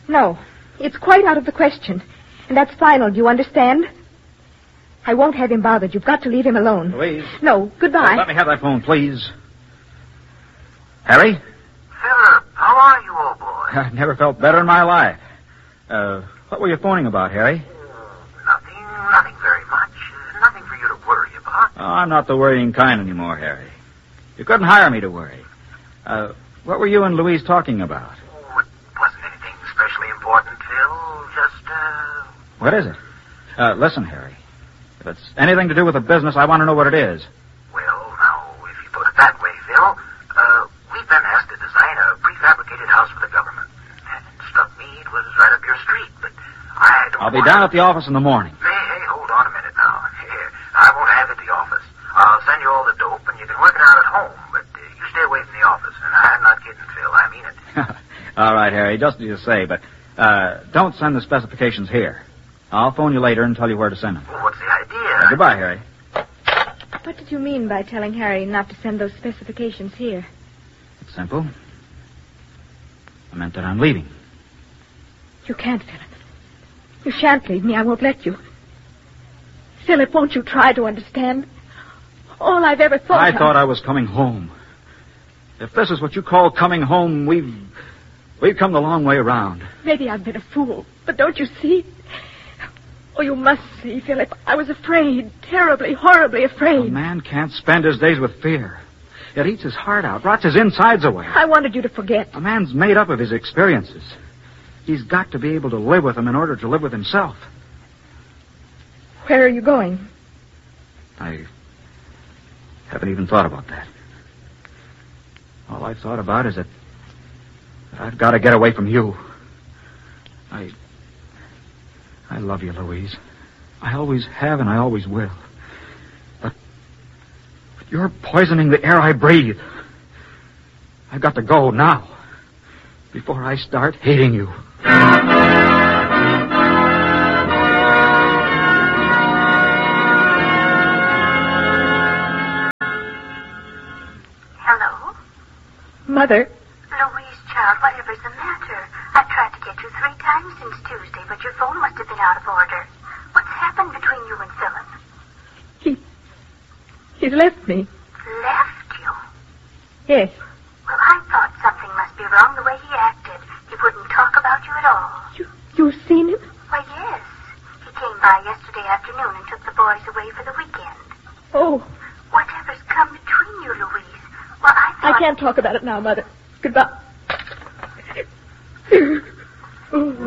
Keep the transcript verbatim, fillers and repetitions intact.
No, it's quite out of the question. And that's final, do you understand? I won't have him bothered. You've got to leave him alone. Louise. No, goodbye. Oh, let me have that phone, please. Harry? Philip, how are you, old boy? I've never felt better in my life. Uh, what were you phoning about, Harry? Nothing, nothing very much. Uh, nothing for you to worry about. Oh, I'm not the worrying kind anymore, Harry. You couldn't hire me to worry. Uh, what were you and Louise talking about? Oh, it wasn't anything especially important, Phil. Just, uh... What is it? Uh, listen, Harry. If it's anything to do with the business, I want to know what it is. Well, now, if you put it that way, Phil, uh, we've been asked to design a prefabricated house for the government. And it struck me it was right up your street, but I don't I'll be want down to... at the office in the morning. Hey, hey, hold on a minute now. Here, I won't have it at the office. I'll send you all the dope, and you can work it out at home, but uh, you stay away from the office. And I'm not kidding, Phil. I mean it. All right, Harry, just as you say, but uh, don't send the specifications here. I'll phone you later and tell you where to send them. Well, what's the idea? Uh, goodbye, Harry. What did you mean by telling Harry not to send those specifications here? It's simple. I meant that I'm leaving. You can't, Philip. You shan't leave me. I won't let you. Philip, won't you try to understand? All I've ever thought I of... thought I was coming home. If this is what you call coming home, we've... we've come the long way around. Maybe I've been a fool, but don't you see? Oh, you must see, Philip. I was afraid, terribly, horribly afraid. A man can't spend his days with fear. It eats his heart out, rots his insides away. I wanted you to forget. A man's made up of his experiences. He's got to be able to live with them in order to live with himself. Where are you going? I haven't even thought about that. All I've thought about is that, that I've got to get away from you. I... I love you, Louise. I always have and I always will. But, but you're poisoning the air I breathe. I've got to go now, before I start hating you. Hello? Mother. Louise, child, whatever's the matter? I've tried to get you three times since Tuesday, but your phone must have been out of order. What's happened between you and Philip? He... He's left me. Left you? Yes. Well, I thought something must be wrong the way he acted. He wouldn't talk about you at all. You... You've seen him? Why, yes. He came by yesterday afternoon and took the boys away for the weekend. Oh. Whatever's come between you, Louise? Well, I thought... I can't talk about it now, Mother. Goodbye.